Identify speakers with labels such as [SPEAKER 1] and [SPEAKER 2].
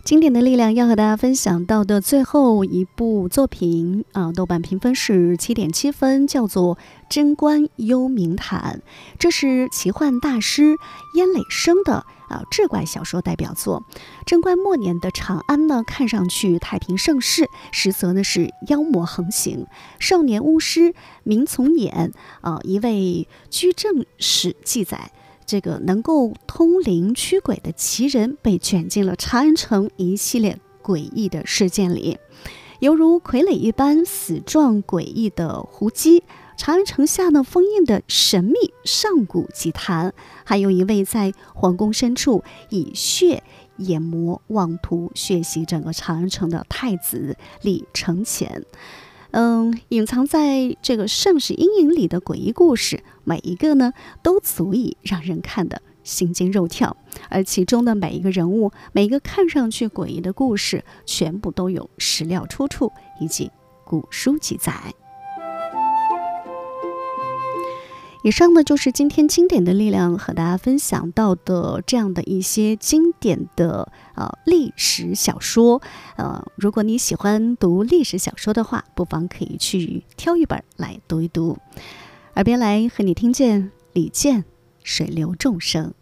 [SPEAKER 1] 经典的力量要和大家分享到的最后一部作品豆瓣评分是7.7分，叫做《贞观幽冥坛》。这是奇幻大师燕磊生的志怪小说代表作。贞观末年的长安呢，看上去太平盛世，实则呢是妖魔横行。少年巫师明从俨一位居正史记载，这个能够通灵驱鬼的奇人被卷进了长安城一系列诡异的事件里，犹如傀儡一般死状诡异的胡姬，长安城下呢封印的神秘上古祭坛，还有一位在皇宫深处以血眼魔妄图血洗整个长安城的太子李承乾。隐藏在这个盛世阴影里的诡异故事，每一个呢都足以让人看得心惊肉跳，而其中的每一个人物，每一个看上去诡异的故事，全部都有史料出处以及古书记载。以上呢就是今天经典的力量和大家分享到的这样的一些经典的历史小说。如果你喜欢读历史小说的话，不妨可以去挑一本来读一读。耳边来和你听见李健水流众生。